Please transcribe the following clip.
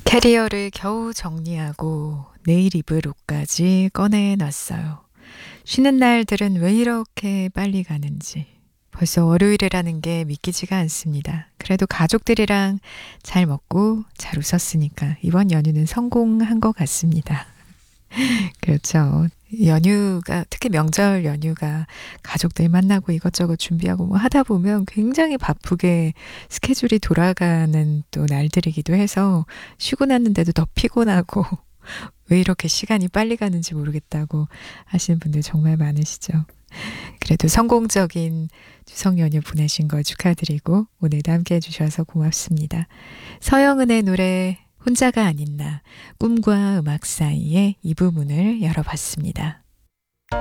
캐리어를 겨우 정리하고 내일 입을 옷까지 꺼내놨어요. 쉬는 날들은 왜 이렇게 빨리 가는지. 벌써 월요일이라는 게 믿기지가 않습니다. 그래도 가족들이랑 잘 먹고 잘 웃었으니까 이번 연휴는 성공한 것 같습니다. 그렇죠. 연휴가, 특히 명절 연휴가 가족들 만나고 이것저것 준비하고 뭐 하다 보면 굉장히 바쁘게 스케줄이 돌아가는 또 날들이기도 해서 쉬고 났는데도 더 피곤하고 왜 이렇게 시간이 빨리 가는지 모르겠다고 하시는 분들 정말 많으시죠. 그래도 성공적인 추석 연휴 보내신 거 축하드리고 오늘도 함께 해주셔서 고맙습니다. 서영은의 노래 혼자가 아닌 나, 꿈과 음악 사이에 이 부분을 열어봤습니다.